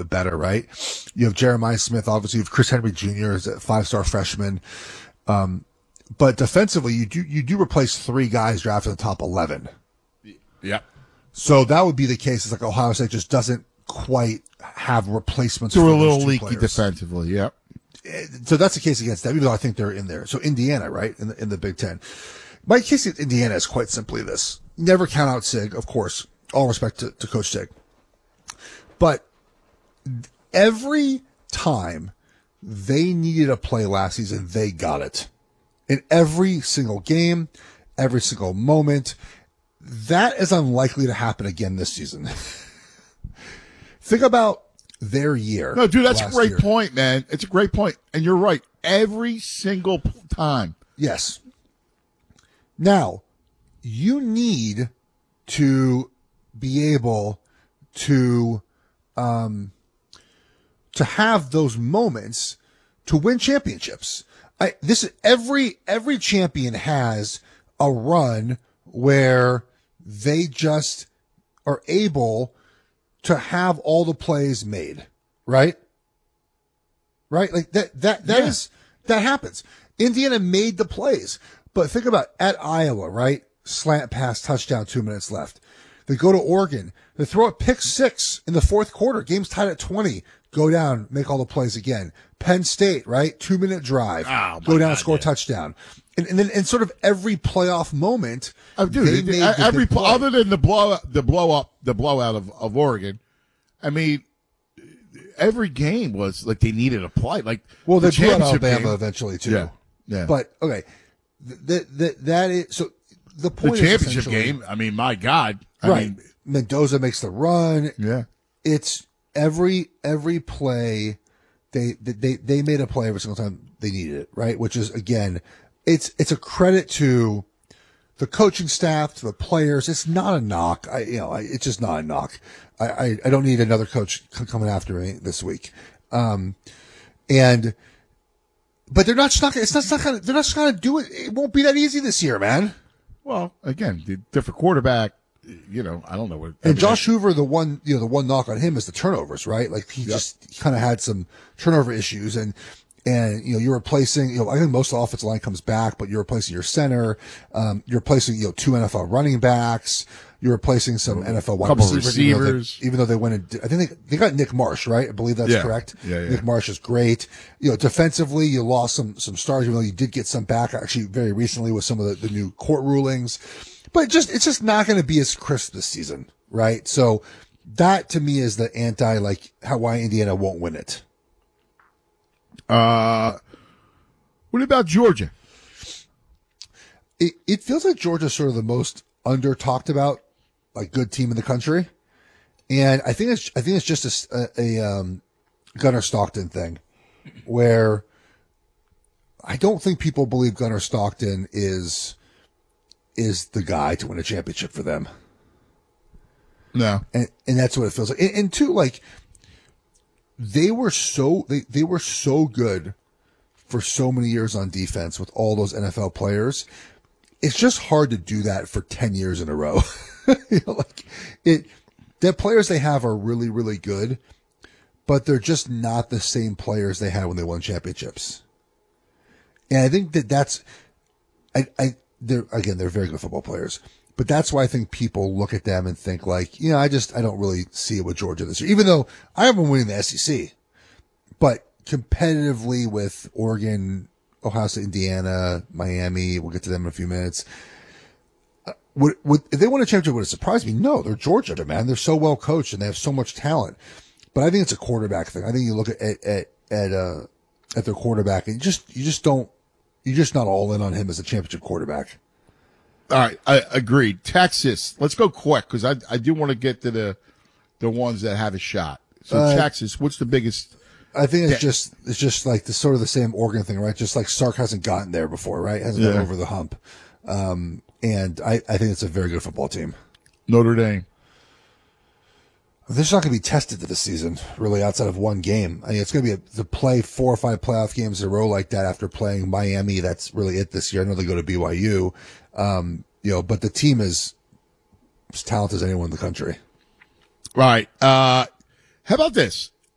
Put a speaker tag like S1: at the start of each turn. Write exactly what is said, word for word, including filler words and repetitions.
S1: bit better, right? You have Jeremiah Smith, obviously. You have Chris Henry Junior as a five-star freshman. Um, but defensively, you do you do replace three guys drafted in the top eleven.
S2: Yeah.
S1: So that would be the case. It's like Ohio State just doesn't quite have replacements.
S2: They're
S1: for
S2: a
S1: those
S2: little
S1: two
S2: leaky
S1: players.
S2: defensively. Yeah.
S1: So that's the case against them, even though I think they're in there. So Indiana, right, in the, in the Big Ten. My case against Indiana is quite simply this. Never count out Sig, of course. All respect to, to Coach Sig. But every time they needed a play last season, they got it. In every single game, every single moment. That is unlikely to happen again this season. Think about their year.
S2: No, dude, that's a great
S1: year.
S2: point, man. It's a great point. And you're right. Every single time.
S1: Yes. Now, you need to be able to, um, to have those moments to win championships. I, this, every, every champion has a run where they just are able to have all the plays made, right? Right? Like that, that, that
S2: Yeah.
S1: is, that happens. Indiana made the plays, but think about at Iowa, right? Slant pass, touchdown, two minutes left. They go to Oregon. They throw a pick six in the fourth quarter. Game's tied at twenty. Go down, make all the plays again. Penn State, right? Two minute drive.
S2: Oh,
S1: go down,
S2: God,
S1: score a
S2: yeah.
S1: touchdown. And, and then, in sort of every playoff moment,
S2: Oh, dude,
S1: they
S2: it-
S1: made the
S2: every
S1: big play.
S2: other than the blow, the blow up, the blowout of, of Oregon. I mean, every game was like they needed a play. Like,
S1: Well,
S2: the
S1: they blew out
S2: championship
S1: Alabama
S2: game-
S1: eventually too.
S2: Yeah, yeah.
S1: But okay, that that that is so. The
S2: the
S1: point is
S2: championship
S1: essentially-
S2: game. I mean, my God. I
S1: right?
S2: mean,
S1: Mendoza makes the run.
S2: yeah.
S1: It's every every play. They they they made a play every single time they needed it, right? Which is again, it's it's a credit to the coaching staff, to the players. It's not a knock. I you know, I, it's just not a knock. I, I I don't need another coach c- coming after me this week. Um, and but they're not just not. It's not, it's not gonna. They're not just gonna do it. It won't be that easy this year, man.
S2: Well, again, the different quarterback. You know, I don't know what.
S1: And Josh Hoover, the one, you know, the one knock on him is the turnovers, right? Like he
S2: Yep.
S1: just kind of had some turnover issues, and and you know you're replacing. You know, I think most of the offensive line comes back, but you're replacing your center. Um, you're replacing you know two N F L running backs. You're replacing some N F L wide
S2: Couple
S1: receivers. Even though, they,
S2: receivers.
S1: even though they went and did- I think they, they got Nick Marsh, right? I believe that's
S2: Yeah.
S1: correct.
S2: Yeah, yeah.
S1: Nick Marsh is great. You know, defensively, you lost some some stars, even though you did get some back actually very recently with some of the, the new court rulings. But just it's just not going to be as crisp this season, right? So that to me is the anti like how why Indiana won't win it.
S2: Uh, what about Georgia?
S1: It it feels like Georgia's sort of the most under talked about like good team in the country, and I think it's I think it's just a, a, a um, Gunnar Stockton thing, where I don't think people believe Gunnar Stockton is is the guy to win a championship for them.
S2: No.
S1: And and that's what it feels like. And, and two, like they were so they, they were so good for so many years on defense with all those N F L players. It's just hard to do that for ten years in a row. You know, like it the players they have are really, really good, but they're just not the same players they had when they won championships. And I think that that's I I they're again they're very good football players. But that's why I think people look at them and think like, you know, I just, I don't really see it with Georgia this year, even though I have them winning the S E C, but competitively with Oregon, Ohio State, Indiana, Miami, we'll get to them in a few minutes. Uh, would, would, if they won a championship, would it surprise me? No, they're Georgia, man. They're so well coached and they have so much talent, but I think it's a quarterback thing. I think you look at, at, at, at, uh, at their quarterback and you just, you just don't, you're just not all in on him as a championship quarterback.
S2: All right, I agreed. Texas. Let's go quick because I I do want to get to the the ones that have a shot. So
S1: Uh,
S2: Texas, what's the biggest?
S1: I think it's
S2: Yeah.
S1: just it's just like the sort of the same Oregon thing, right? Just like Sark hasn't gotten there before, right? Hasn't
S2: Yeah.
S1: been over the hump. Um, and I, I think it's a very good football team.
S2: Notre Dame.
S1: They're just not going to be tested this season, really, outside of one game. I mean, it's going to be a, to play four or five playoff games in a row like that after playing Miami. That's really it this year. I know they go to B Y U, um, you know, but the team is as talented as anyone in the country.
S2: Right. Uh, how about this?